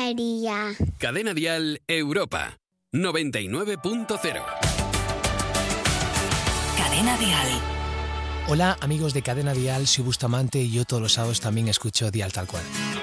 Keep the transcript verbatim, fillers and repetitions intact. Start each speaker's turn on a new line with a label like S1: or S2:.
S1: María.
S2: Cadena Dial Europa noventa y nueve punto cero.
S3: Cadena Dial.
S4: Hola amigos de Cadena Dial, soy Bustamante y yo todos los sábados también escucho Dial Tal Cual.